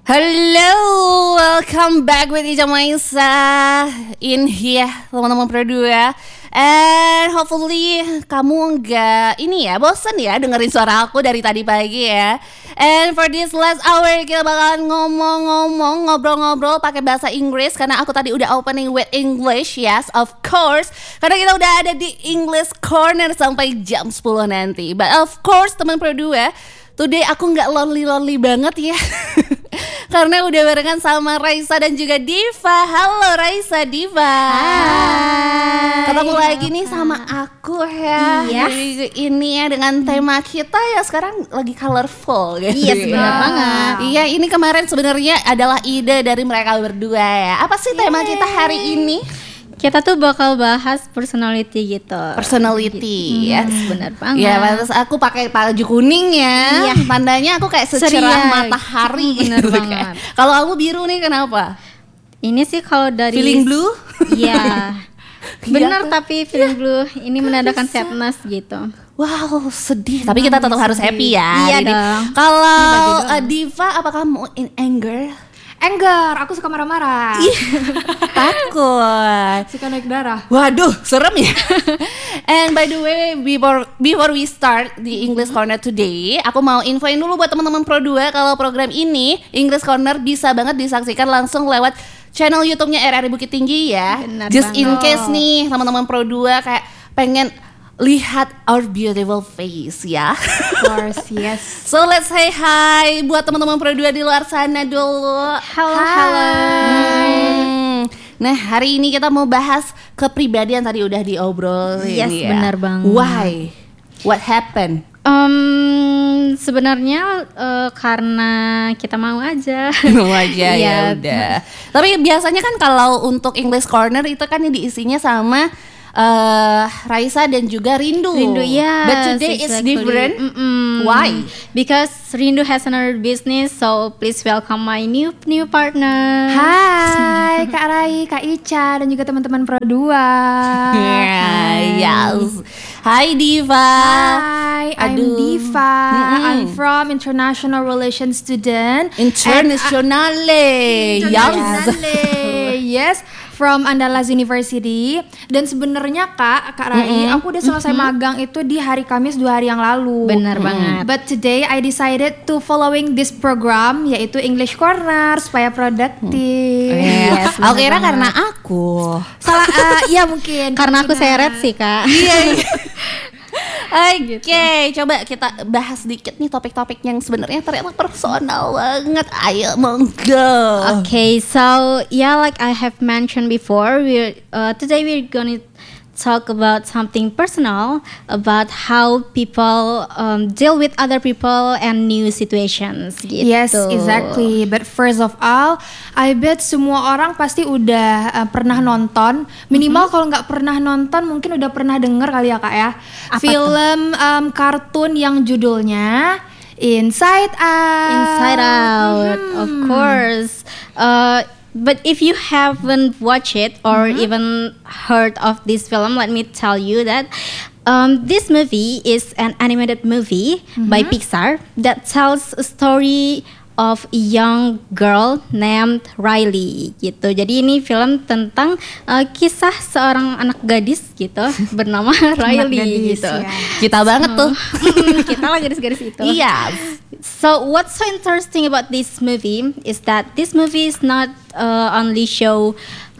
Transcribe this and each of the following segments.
Hello, welcome back with Ija Maisa in here, teman-teman berdua. And hopefully kamu nggak bosan ya dengerin suara aku dari tadi pagi ya. And for this last hour kita bakalan ngobrol-ngobrol pakai bahasa Inggris karena aku tadi udah opening with English, yes of course. Karena kita udah ada di English Corner sampai jam 10 nanti. But of course teman berdua, today aku nggak lonely banget ya. Karena udah barengan sama Raisa dan juga Diva. Halo Raisa, Diva. Hai. Ketemu lagi nih sama aku ya. Iya. Ini ya dengan tema kita ya sekarang lagi colorful gitu. Iya, benar banget. Iya, ini kemarin sebenarnya adalah ide dari mereka berdua ya. Apa sih tema kita hari ini? Kita tuh bakal bahas personality gitu. Personality, yes. Benar banget. Ya, pantas aku pakai baju kuning ya. Iya. Tandanya aku kayak secerah Ceria. matahari. Bener gitu banget. kan. Kalau aku biru nih kenapa? Ini sih kalau dari Feeling blue? Iya. Benar, Iya. tapi feeling blue ini menandakan sadness gitu. Wow, sedih. Tapi kita tetap harus happy ya. Iya Jadi, dong. kalau Diva, apakah kamu in anger? Anger, aku suka marah-marah. Takut. Suka naik darah. Waduh, serem ya. And by the way, before we start di English Corner today, aku mau infoin dulu buat teman-teman Pro 2 kalau program ini English Corner bisa banget disaksikan langsung lewat channel YouTube-nya RRI Bukit Tinggi ya. Benar Just in banget. case nih teman-teman Pro 2 kayak pengen lihat our beautiful face ya. Of course, yes. So let's say hi buat teman-teman Pro 2 di luar sana dulu. Halo. Nah, hari ini kita mau bahas kepribadian tadi udah diobrolin Yes, ya. benar banget. Why? What happened? Sebenarnya karena kita mau aja. Mau aja ya Iya. udah. Tapi biasanya kan kalau untuk English Corner itu kan diisinya sama Raisa dan juga Rindu. Rindu, yes, But today is exactly. different. Mm-mm. Why? Because Rindu has another business, so please welcome my new partner. Hai Kak Rai, Kak Ica, dan juga teman-teman Pro 2. Yes. Hai Diva. Hai, I'm Aduh. Diva. Mm-mm. I'm from International Relations student. Internationale. Yes. Yes, from Andalas University. Dan sebenarnya Kak Rai, aku udah selesai magang itu di hari Kamis 2 hari yang lalu. Benar banget. But today I decided to following this program, yaitu English Corner, supaya produktif. Yes, aku kira karena aku. Salah, iya mungkin. Karena aku seret sih, Kak. Iya. Oke, coba kita bahas sedikit nih topik-topik yang sebenarnya ternyata personal banget. Ayo, monggo. Okay, so yeah, like I have mentioned before, today we're gonna talk about something personal about how people deal with other people and new situations. Gitu. Yes, exactly. But first of all, I bet semua orang pasti udah pernah nonton. Minimal kalau nggak pernah nonton, mungkin udah pernah denger kali ya Kak ya. Apa Film kartun yang judulnya Inside Out. Inside Out, of course. But if you haven't watched it or even heard of this film, let me tell you that this movie is an animated movie by Pixar that tells a story of a young girl named Riley gitu. Jadi ini film tentang kisah seorang anak gadis gitu bernama Riley gadis, gitu. ya. Kita banget tuh. Kita lah garis-garis itu. Iya. So what's so interesting about this movie is that this movie is not only show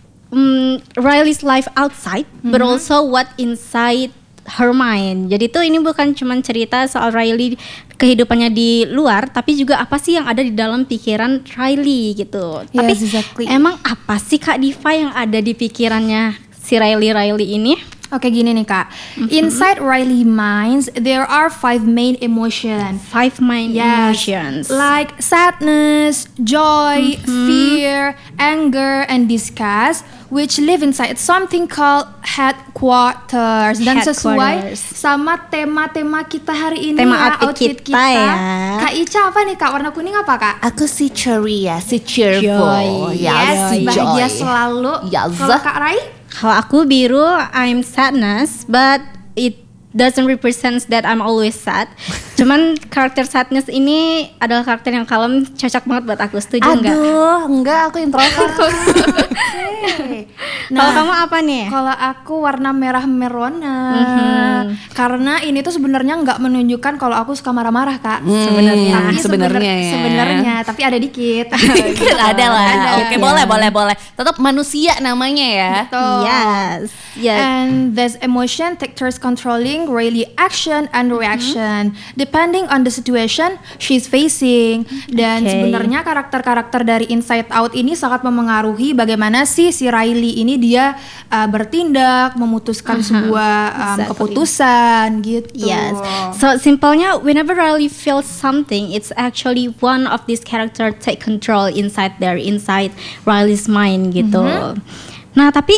Riley's life outside, but also what inside her mind. Jadi tuh ini bukan cuma cerita soal Riley kehidupannya di luar, tapi juga apa sih yang ada di dalam pikiran Riley gitu. Tapi Yes, exactly. emang apa sih Kak Diva yang ada di pikirannya si Riley ini? Oke, gini nih Kak. Inside Riley minds, there are 5 main emotions. 5 main emotions. Like sadness, joy, fear, anger, and disgust, which live inside something called headquarters. Dan sesuai Headquarters. sama tema-tema kita hari ini Tema ya, outfit kita ya. Kak Ica apa nih Kak? Warna kuning apa Kak? Aku si ceria, si cheerful. Joy. Yes, Yes, joy. bahagia selalu. Yes. Kalau Kak Rai? Kalau aku biru, I'm sadness, but it doesn't represent that I'm always sad. Cuman karakter sadness ini adalah karakter yang kalem, cocok banget buat aku. Setuju nggak? Aduh, enggak, aku introvert. Okay. Kalau kamu apa nih? Kalau aku warna merah merona. Karena ini tuh sebenarnya nggak menunjukkan kalau aku suka marah-marah, Kak. Sebenarnya. Tapi Sebenarnya ya. Sebenarnya, tapi ada dikit. Ada lah. Ada. Oke, boleh. Tetap manusia namanya ya. Betul. Yes. And this emotion takes controlling really action and reaction depending on the situation she's facing. Dan Okay. sebenarnya karakter-karakter dari Inside Out ini sangat memengaruhi bagaimana si Riley ini dia bertindak, memutuskan sebuah Exactly. keputusan gitu. Yes. So simpelnya, whenever Riley feels something, it's actually one of these character take control inside Riley's mind gitu. Nah tapi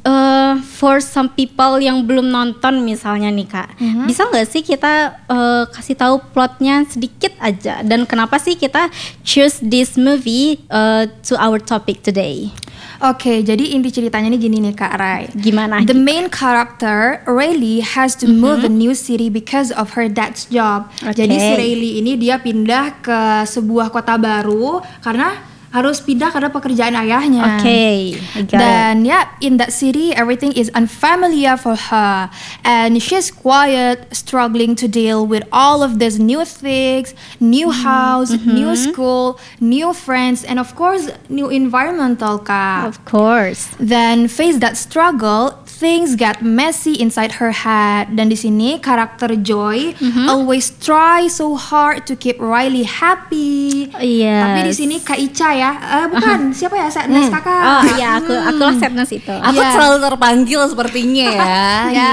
for some people yang belum nonton misalnya nih Kak, bisa nggak sih kita kasih tahu plotnya sedikit aja dan kenapa sih kita choose this movie to our topic today? Oke, jadi inti ceritanya nih gini nih Kak Rai. Gimana? The main character Riley has to move a new city because of her dad's job. Oke. Jadi si Riley ini dia pindah ke sebuah kota baru karena harus pindah karena pekerjaan ayahnya. Okay, I got it. Dan ya, in that city everything is unfamiliar for her, and she's quiet, struggling to deal with all of these new things, new house, new school, new friends, and of course new environmental, Kak. Of course. Then face that struggle, things get messy inside her head. Dan di sini karakter Joy always try so hard to keep Riley happy. Yes. Tapi di sini Kak Ica ya, bukan siapa ya, Sadness kakak. Oh iya, aku lah sadness itu. Aku Iya. selalu terpanggil sepertinya ya. Ya.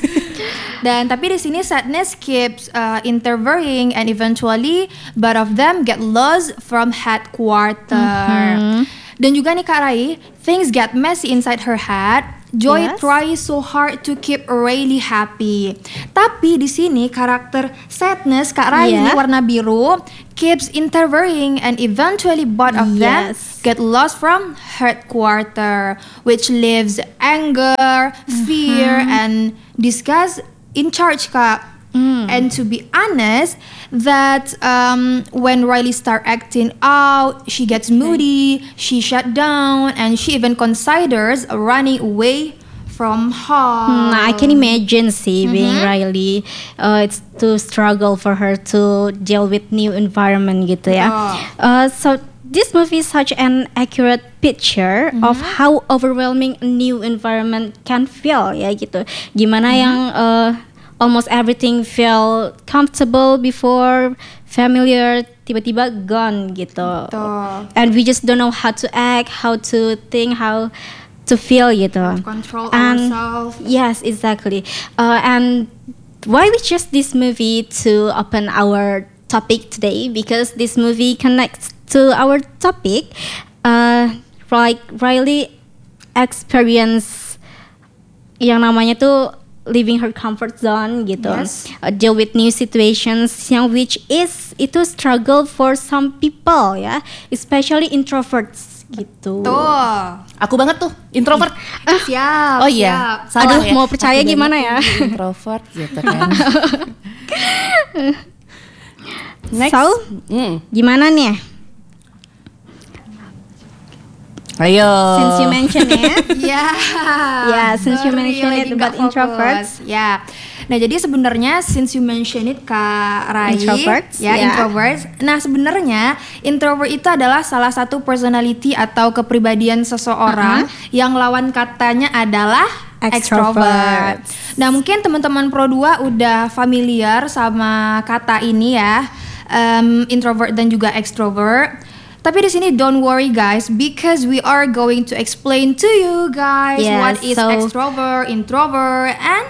Dan tapi di sini Sadness keeps intervening and eventually both of them get lost from headquarters. Dan juga nih Kak Rai, things get messy inside her head. Joy Yes. tries so hard to keep Riley happy. Tapi di sini karakter Sadness Kak Rai Yeah. warna biru keeps intervening and eventually both of them Yes. get lost from headquarter, which leaves anger, fear, and disgust in charge, Kak. And to be honest, that when Riley start acting out, she gets moody, she shut down, and she even considers running away from home. Nah, I can imagine sih being Riley, it's too struggle for her to deal with new environment gitu ya. So this movie is such an accurate picture of how overwhelming a new environment can feel ya gitu. Gimana yang almost everything feel comfortable before, familiar, tiba-tiba gone gitu. Betul. And we just don't know how to act, how to think, how to feel gitu. Control And ourselves. yes, exactly. And why we chose this movie to open our topic today? Because this movie connects to our topic. Like Riley experience yang namanya tuh leaving her comfort zone gitu. Yes. Deal with new situations yang which is itu struggle for some people ya, especially introverts gitu. Tuh. Aku banget tuh introvert. Siap. Oh iya, siap. salah Aduh, ya. mau percaya Aku gimana banget ya? tuh introvert gitu kan. Next. So, gimana nih? Ayo. Since you mention it. Ya. Yeah, since you Sorry, mention lagi it nggak about introverts. fokus. Ya. Nah, jadi sebenarnya since you mention it Kak Rai, Introverts, ya, ya. introverts. Nah, sebenarnya introvert itu adalah salah satu personality atau kepribadian seseorang yang lawan katanya adalah extrovert. Extroverts. Nah, mungkin teman-teman Pro 2 udah familiar sama kata ini ya. Introvert dan juga extrovert. Tapi di sini don't worry guys, because we are going to explain to you guys Yeah, what is so- extrovert, introvert, and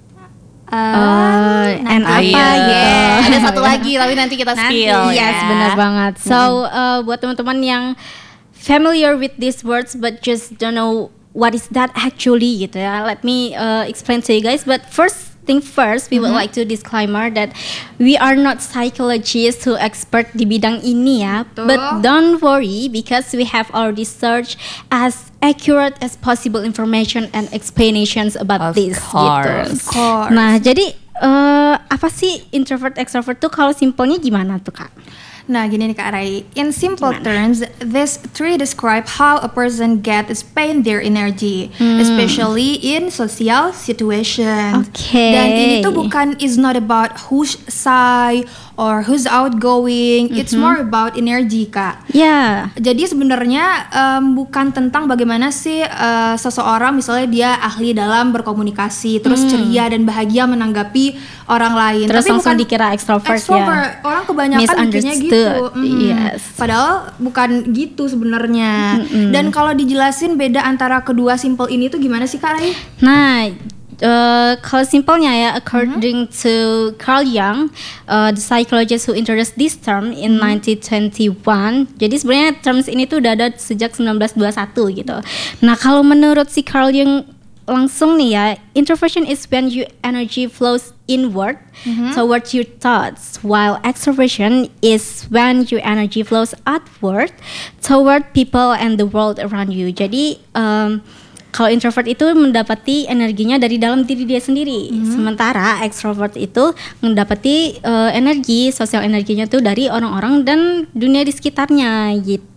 And apa Ayo. gitu. Ada satu lagi tapi nanti kita skill Yes, ya. benar banget. So, buat teman-teman yang familiar with these words but just don't know what is that actually gitu ya. Let me explain to you guys. But first thing first, we would like to disclaimer that we are not psychologists who expert di bidang ini ya. Betul. But don't worry because we have already searched as accurate as possible information and explanations about Of this course. gitu. Nah, jadi Apa sih introvert extrovert tuh kalau simpelnya gimana tuh Kak? Nah, gini nih Kak Rai. In simple terms, these three describe how a person gets spend their energy, especially in social situation. Okay. Dan ini tuh bukan is not about who's shy or who's outgoing. It's more about energy, Kak. Ya. Jadi sebenarnya bukan tentang bagaimana sih seseorang misalnya dia ahli dalam berkomunikasi, terus ceria dan bahagia menanggapi orang lain. Terus Tapi langsung bukan dikira extrovert ya. Orang kebanyakan mikirnya gitu. Yes. Padahal bukan gitu sebenarnya. Dan kalau dijelasin beda antara kedua simple ini tuh gimana sih Kak Rai? Nah, kalau simpelnya ya, according to Carl Jung, the psychologist who introduced this term in 1921. Jadi sebenarnya terms ini tuh udah ada sejak 1921 gitu. Nah, kalau menurut si Carl Jung langsung nih ya, introversion is when your energy flows inward towards your thoughts, while extroversion is when your energy flows outward toward people and the world around you. Jadi kalau introvert itu mendapati energinya dari dalam diri dia sendiri, sementara extrovert itu mendapati energi, sosial energinya tuh dari orang-orang dan dunia di sekitarnya gitu.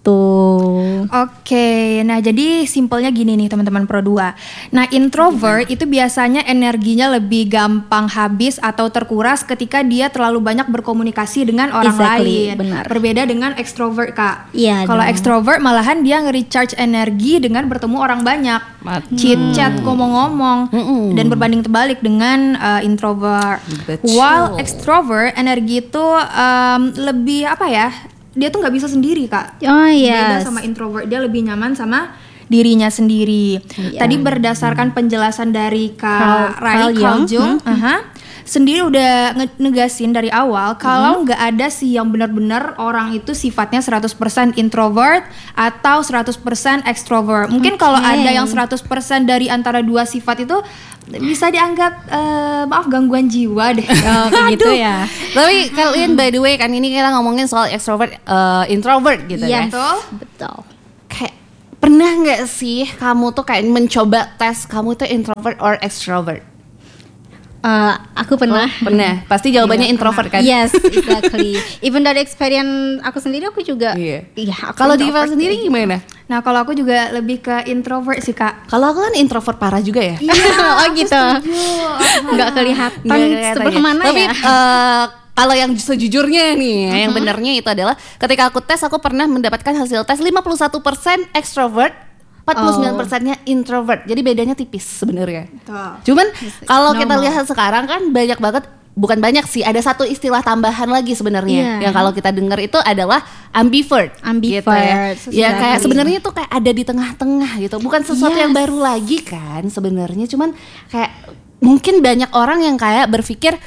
Oke, nah jadi simpelnya gini nih teman-teman Pro 2. Nah, introvert itu biasanya energinya lebih gampang habis atau terkuras ketika dia terlalu banyak berkomunikasi dengan orang lain. Benar. Berbeda dengan extrovert, Kak. Iya. Kalau dong. extrovert malahan dia nge-recharge energi dengan bertemu orang banyak. Chit-chat, ngomong-ngomong. Dan berbanding terbalik dengan introvert. Betul. While extrovert energi itu lebih apa ya? Dia tuh nggak bisa sendiri, Kak. Oh Beda iya. sama introvert, dia lebih nyaman sama dirinya sendiri. Iya. Tadi berdasarkan penjelasan dari Kak Carl Carl Jung. Jung, sendiri udah negasin dari awal kalau nggak ada sih yang benar-benar orang itu sifatnya 100% introvert atau 100% extrovert. Mungkin kalau ada yang 100% dari antara dua sifat itu bisa dianggap gangguan jiwa deh. Oh, begitu ya. Tapi kalian by the way kan ini kita ngomongin soal extrovert, introvert gitu ya. Yes, betul. Kayak pernah nggak sih kamu tuh kayak mencoba tes kamu tuh introvert or extrovert? Aku pernah. Pernah. Pasti jawabannya introvert kan? Yes, exactly. Even dari experience aku sendiri, aku juga. Iya. Aku Kalau Diva introvert. sendiri gimana? Nah, kalau aku juga lebih ke introvert sih, Kak. Kalau aku kan introvert parah juga ya. Oh gitu. Nggak kelihatan Nggak kelihatan seperti ya. mana Tapi ya. kalau yang sejujurnya nih, yang benernya itu adalah ketika aku tes, aku pernah mendapatkan hasil tes 51% extrovert, 49%-nya introvert. Jadi bedanya tipis sebenarnya. Cuman kalau kita lihat sekarang kan banyak banget, bukan banyak sih, ada satu istilah tambahan lagi sebenarnya Iya. yang kalau kita dengar itu adalah ambivert. Ambivert, Gitu ya. Ya kayak exactly. sebenarnya tuh kayak ada di tengah-tengah gitu. Bukan sesuatu yang Yes. baru lagi kan sebenarnya, cuman kayak mungkin banyak orang yang kayak berpikir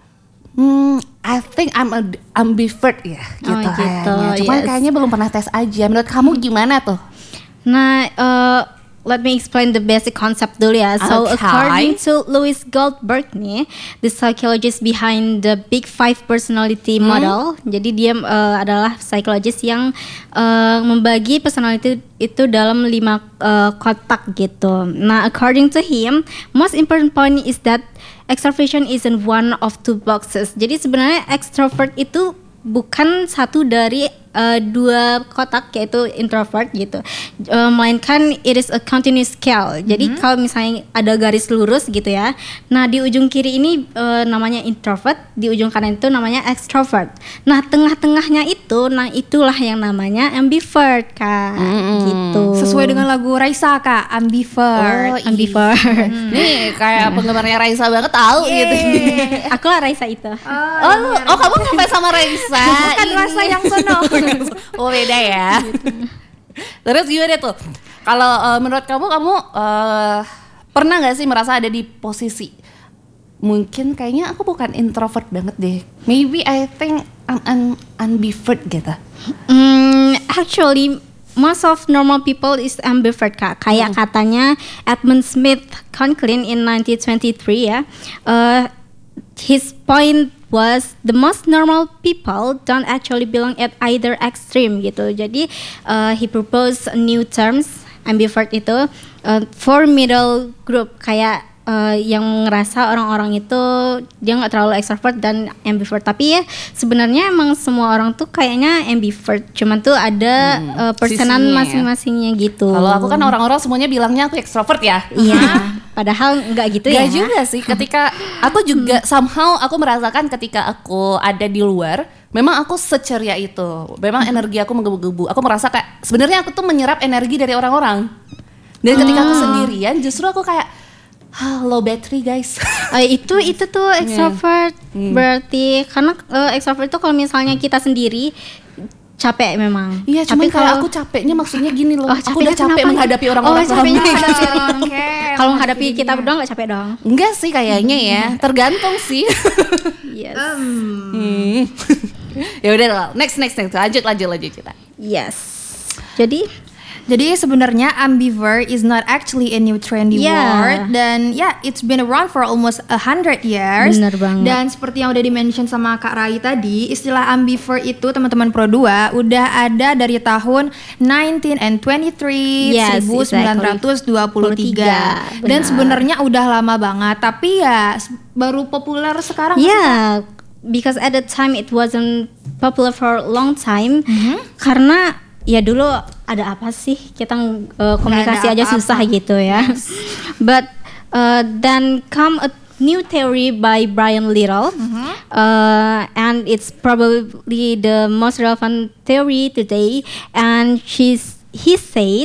I think I'm a ambivert ya gitu, gitu, kayaknya. Cuman yes. kayaknya belum pernah tes aja. Menurut kamu gimana tuh? Nah, let me explain the basic concept dulu ya. So, Okay. according to Louis Goldberg nih, the psychologist behind the Big Five personality model. Jadi dia adalah psychologist yang membagi personality itu dalam 5 kotak gitu. Nah, according to him, most important point is that extroversion isn't one of two boxes. Jadi sebenarnya extrovert itu bukan satu dari dua kotak yaitu introvert gitu, melainkan it is a continuous scale. Jadi kalau misalnya ada garis lurus gitu ya, nah di ujung kiri ini namanya introvert, di ujung kanan itu namanya extrovert. Nah tengah-tengahnya itu, nah itulah yang namanya ambivert Kak, gitu. Sesuai dengan lagu Raisa, Kak, ambivert. Oh, ambivert. Nih kayak penggemarnya Raisa banget tahu gitu. Aku lah Raisa itu. Oh kamu ngefans sama Raisa? Bukan Raisa yang sono. Oh beda ya. Terus gimana tuh? Kalau menurut kamu pernah nggak sih merasa ada di posisi mungkin kayaknya aku bukan introvert banget deh. Maybe I think I'm an ambivert gitu. Actually, most of normal people is ambivert Kak. Kayak katanya Edmund Smith Conklin in 1923 ya. His point was the most normal people don't actually belong at either extreme gitu. Jadi he proposed new terms ambivert itu for middle group, kayak yang ngerasa orang-orang itu dia nggak terlalu extrovert dan ambivert, tapi ya sebenarnya emang semua orang tuh kayaknya ambivert, cuman tuh ada persenan sisinya ya. masing-masingnya gitu. Kalau aku kan orang-orang semuanya bilangnya aku extrovert ya. Iya, padahal nggak gitu ya. Gak juga sih, ketika aku juga somehow aku merasakan ketika aku ada di luar, memang aku seceria itu. Memang energi aku menggebu-gebu. Aku merasa kayak sebenarnya aku tuh menyerap energi dari orang-orang. Dan ketika aku sendirian, justru aku kayak low battery guys. Itu tuh extrovert berarti, karena extrovert itu kalau misalnya kita sendiri capek memang. Iya, cuman kalau aku capeknya maksudnya gini loh. Aku udah capeknya capek kenapa? menghadapi orang-orang. Capeknya ramai. menghadapi orang. Oke. kalau menghadapi kita berdua nggak capek dong? Enggak sih kayaknya ya, tergantung sih. Yes. Ya udah, next lanjut kita. Yes. Jadi sebenarnya ambivert is not actually a new trendy word, dan it's been around for almost 100 years. Bener banget. Dan seperti yang udah di-mention sama Kak Rai tadi, istilah ambivert itu teman-teman Pro 2 udah ada dari tahun 1923, Yes, 1923. Dan Benar. sebenarnya udah lama banget, tapi ya baru populer sekarang. yeah, because at the time it wasn't popular for a long time. Karena ya dulu ada apa sih, kita komunikasi Nggak ada aja susah apa-apa. gitu ya. But then come a new theory by Brian Little, and it's probably the most relevant theory today. And he said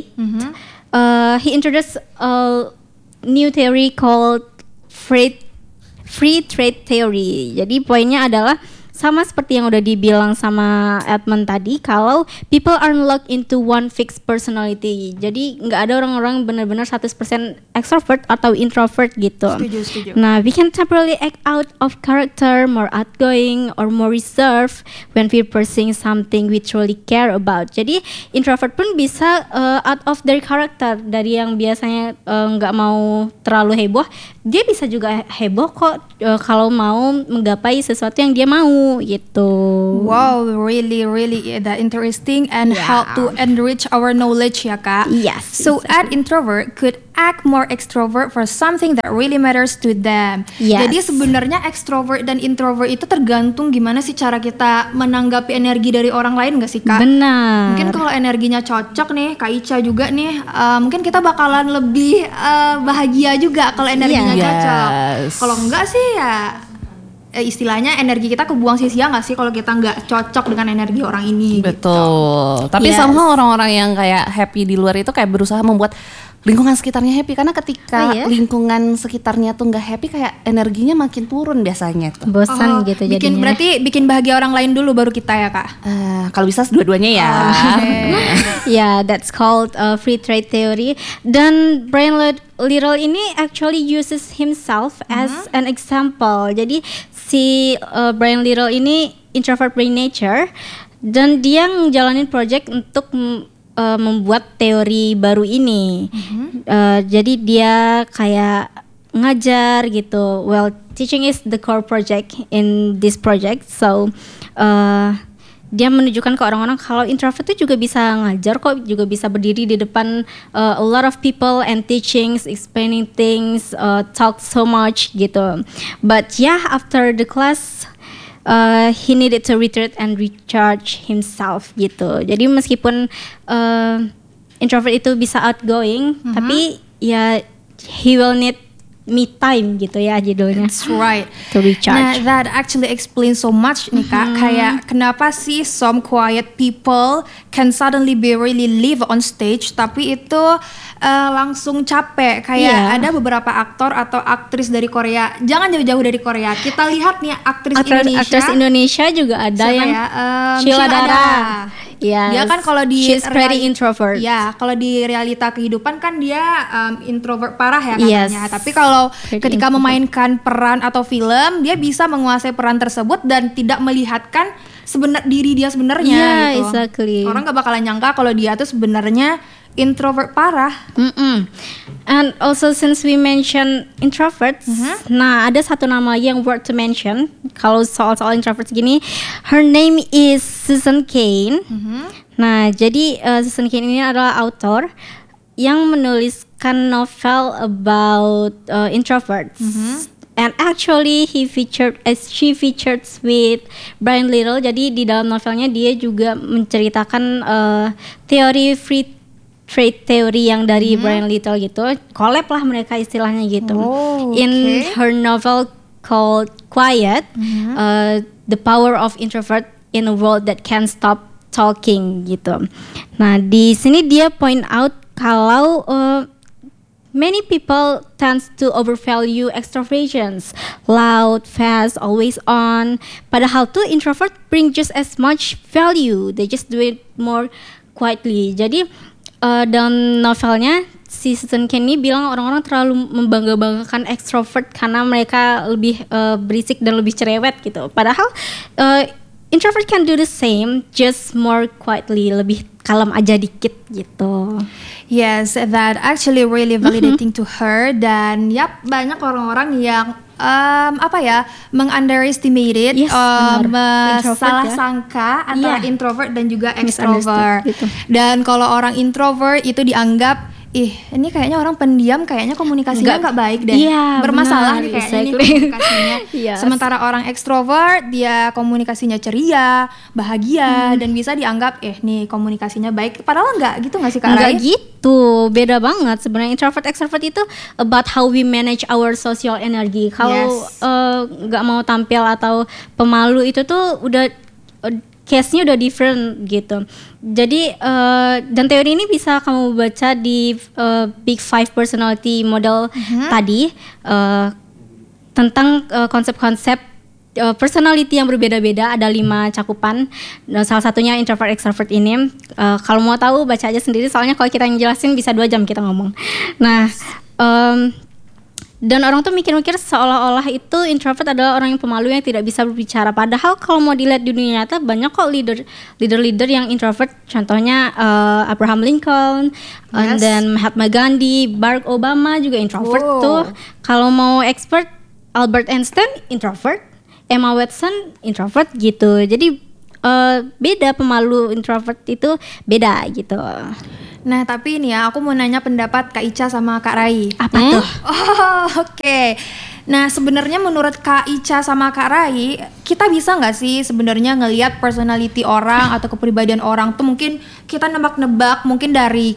he introduced a new theory called free trade theory. Jadi poinnya adalah sama seperti yang udah dibilang sama Edmund tadi, kalau people aren't locked into one fixed personality. Jadi nggak ada orang-orang benar-benar 100% extrovert atau introvert gitu. Setuju. Nah, we can temporarily act out of character, more outgoing or more reserved when we're pursuing something we truly care about. Jadi introvert pun bisa out of their character, dari yang biasanya nggak mau terlalu heboh, dia bisa juga heboh kok kalau mau menggapai sesuatu yang dia mau gitu. Wow, really that interesting and help to enrich our knowledge ya Kak. Yes, So an introvert could act more extrovert for something that really matters to them. Yes. Jadi sebenarnya extrovert dan introvert itu tergantung gimana sih cara kita menanggapi energi dari orang lain gak sih Kak? Benar. Mungkin kalau energinya cocok nih, Kak Ica juga nih, mungkin kita bakalan lebih bahagia juga kalau energinya Yes. cocok. Kalau enggak sih ya istilahnya energi kita kebuang sia-sia nggak sih kalau kita nggak cocok dengan energi orang ini. Betul. Tapi Yes. somehow orang-orang yang kayak happy di luar itu kayak berusaha membuat lingkungan sekitarnya happy, karena ketika lingkungan sekitarnya tuh nggak happy, kayak energinya makin turun biasanya tuh. Bosan gitu jadinya. Berarti bikin bahagia orang lain dulu baru kita ya Kak. Kalau bisa dua-duanya ya. Yeah, that's called free trade theory. Dan Brian Little ini actually uses himself as an example. Jadi si Brian Little ini introvert by nature, dan dia ngejalanin project untuk membuat teori baru ini. Jadi dia kayak ngajar gitu. Well, teaching is the core project in this project. So dia menunjukkan ke orang-orang kalau introvert itu juga bisa ngajar kok, juga bisa berdiri di depan a lot of people and teachings, explaining things, talk so much gitu. But after the class he needed to retreat and recharge himself gitu. Jadi meskipun introvert itu bisa outgoing, tapi ya he will need me time gitu ya judulnya. That's right. To recharge. Nah, that actually explains so much nih Kak. Kayak kenapa sih some quiet people can suddenly be really live on stage, tapi itu langsung capek. Kayak ada beberapa aktor atau aktris dari Korea. Jangan jauh-jauh dari Korea. Kita lihat nih aktris Indonesia juga ada. Siapa yang ya? Sheila Dara. Yes. Dia kan kalau di she's pretty introvert. Ya, kalau di realita kehidupan kan dia introvert parah ya katanya. Yes. Tapi kalau Pretty ketika introvert. memainkan peran atau film, dia bisa menguasai peran tersebut dan tidak melihatkan diri dia sebenarnya Yeah, gitu. exactly. Orang gak bakalan nyangka kalau dia tuh sebenarnya introvert parah. And also since we mention introverts, nah ada satu nama yang worth to mention kalau soal introverts gini. Her name is Susan Cain. Nah jadi Susan Cain ini adalah author yang menulis kan novel about introverts. And actually she featured with Brian Little. Jadi di dalam novelnya dia juga menceritakan teori free trade theory yang dari Brian Little gitu. Collab lah mereka istilahnya gitu. In her novel called Quiet, The Power of Introvert in a World That Can't Stop Talking gitu. Nah di sini dia point out kalau many people tends to overvalue extroversions, loud, fast, always on. Padahal tuh introvert bring just as much value. They just do it more quietly. Jadi dalam novelnya si Susan Kenny bilang orang-orang terlalu membangga-banggakan extrovert karena mereka lebih berisik dan lebih cerewet gitu. Padahal introvert can do the same, just more quietly, lebih kalem aja dikit gitu. Yes, that actually really validating to her. Dan banyak orang-orang yang meng-underestimated, salah sangka antara introvert dan juga extrovert. Gitu. Dan kalau orang introvert itu dianggap ini kayaknya orang pendiam, kayaknya komunikasinya nggak baik deh, bermasalah nih kayaknya ini komunikasinya. Sementara orang ekstrovert dia komunikasinya ceria, bahagia, dan bisa dianggap nih komunikasinya baik. Padahal nggak gitu nggak sih Kak Rai? Nggak gitu, beda banget sebenarnya. Introvert extrovert itu about how we manage our social energy. Kalau nggak mau tampil atau pemalu itu tuh udah case-nya udah different gitu. Jadi dan teori ini bisa kamu baca di Big Five Personality Model tadi tentang konsep-konsep personality yang berbeda-beda. Ada 5 cakupan. Salah satunya introvert extrovert ini. Kalau mau tahu baca aja sendiri. Soalnya kalau kita yang jelasin bisa 2 jam kita ngomong. Nah. Dan orang tuh mikir-mikir seolah-olah itu introvert adalah orang yang pemalu yang tidak bisa berbicara. Padahal kalau mau dilihat di dunia nyata banyak kok leader yang introvert. Contohnya Abraham Lincoln, and then Mahatma Gandhi, Barack Obama juga introvert tuh. Kalau mau expert, Albert Einstein introvert, Emma Watson introvert gitu. Jadi beda, pemalu introvert itu beda gitu. Nah tapi ini ya, aku mau nanya pendapat Kak Ica sama Kak Rai. Apa tuh? Oke. Nah sebenarnya menurut Kak Ica sama Kak Rai, kita bisa nggak sih sebenarnya ngelihat personality orang atau kepribadian orang tuh mungkin kita nebak-nebak mungkin dari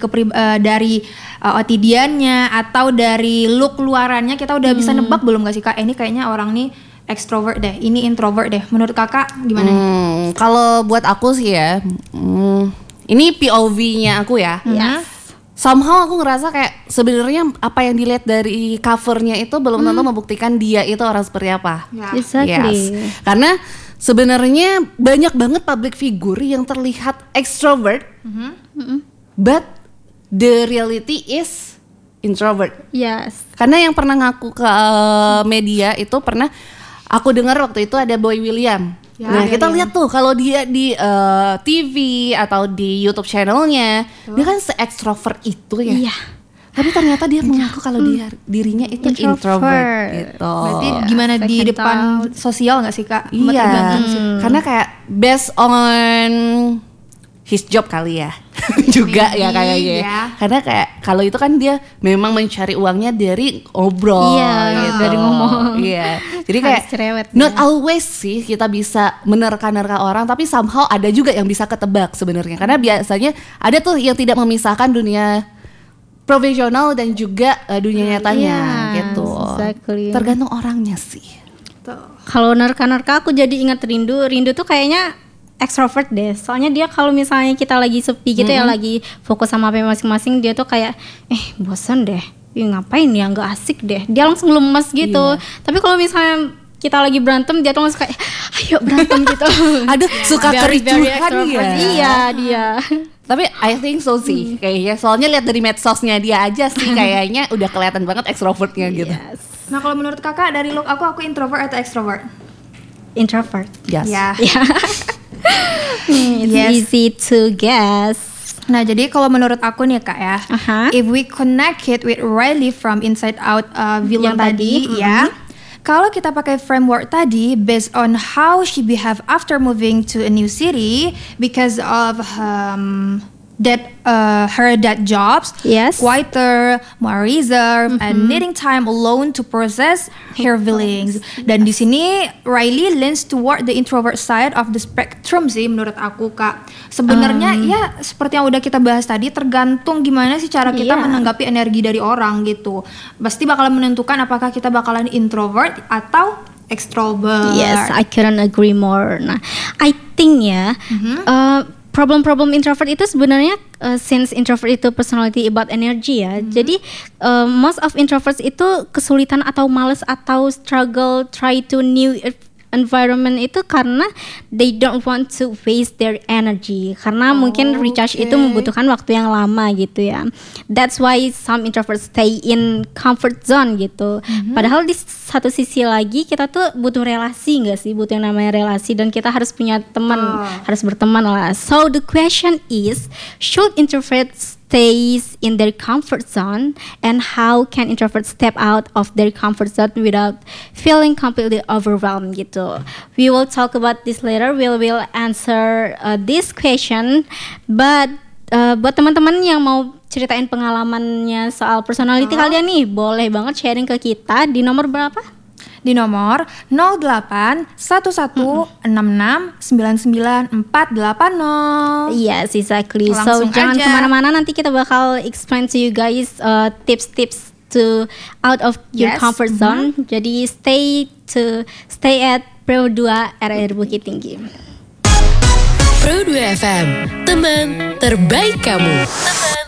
otidiannya atau dari look luarannya kita udah bisa nebak belum nggak sih Kak? Ini kayaknya orang nih extrovert deh, ini introvert deh. Menurut Kakak gimana? Kalau buat aku sih ya. Ini POV-nya aku ya. Somehow aku ngerasa kayak sebenarnya apa yang dilihat dari covernya itu belum tentu membuktikan dia itu orang seperti apa. Exactly. Karena sebenarnya banyak banget public figure yang terlihat extrovert, but the reality is introvert. Yes. Karena yang pernah ngaku ke media itu pernah aku dengar waktu itu ada Boy William. Kita lihat tuh kalau dia di TV atau di YouTube channelnya, dia kan se-extrovert itu ya. Iya. Tapi ternyata dia mengaku kalau dirinya itu introvert gitu. Berarti gimana di depan sosial nggak sih Kak? Iya. Karena kayak based on his job kali ya. Juga ya kayaknya. Ya. Karena kayak kalau itu kan dia memang mencari uangnya dari obrol gitu. Dari ngomong. Iya. Jadi kayak not always sih kita bisa menerka-nerka orang, tapi somehow ada juga yang bisa ketebak sebenarnya. Karena biasanya ada tuh yang tidak memisahkan dunia profesional dan juga dunia nyatanya gitu. Exactly. Tergantung orangnya sih. Kalau nerka-nerka aku jadi ingat Rindu. Rindu tuh kayaknya extrovert deh. Soalnya dia kalau misalnya kita lagi sepi gitu ya, lagi fokus sama apa masing-masing, dia tuh kayak bosan deh. Ngapain ya, nggak asik deh. Dia langsung lemes gitu. Tapi kalau misalnya kita lagi berantem, dia tuh langsung kayak ayo berantem gitu. Aduh, suka kericuhan ya. Iya, dia. Tapi I think so sih kayaknya. Soalnya lihat dari medsosnya dia aja sih kayaknya udah kelihatan banget extrovertnya gitu. Nah, kalau menurut Kakak dari look aku introvert atau extrovert? Introvert. Yes. It's easy to guess. Nah, jadi kalau menurut aku nih Kak ya, if we connect it with Riley from Inside Out film tadi, kalau kita pakai framework tadi based on how she behave after moving to a new city because of that her that jobs, Yes. quieter, more reserved, and needing time alone to process her feelings. Dan di sini Riley leans toward the introvert side of the spectrum sih menurut aku Kak. Sebenarnya ya seperti yang udah kita bahas tadi, tergantung gimana sih cara kita Iya. menanggapi energi dari orang gitu. Pasti bakalan menentukan apakah kita bakalan introvert atau extrovert. Yes, I couldn't agree more. Nah, I think ya, problem-problem introvert itu sebenarnya since introvert itu personality about energy ya. Jadi most of introverts itu kesulitan atau males atau struggle try to new environment itu karena they don't want to waste their energy, karena mungkin recharge itu membutuhkan waktu yang lama gitu ya. That's why some introverts stay in comfort zone gitu. Padahal di satu sisi lagi kita tuh butuh relasi nggak sih, butuh yang namanya relasi, dan kita harus punya teman, harus berteman lah. So the question is, should introverts stays in their comfort zone, and how can introverts step out of their comfort zone without feeling completely overwhelmed gitu. We will talk about this later. We will answer this question. But buat teman-teman yang mau ceritain pengalamannya soal personality kalian nih, boleh banget sharing ke kita di nomor berapa? Di nomor 08-11-66-99-480. Yes, exactly. Langsung So jangan aja. kemana-mana, nanti kita bakal explain to you guys tips-tips to out of your Yes, comfort zone. Jadi stay at Pro 2 RRI Bukit Tinggi. Pro 2 FM, teman terbaik kamu.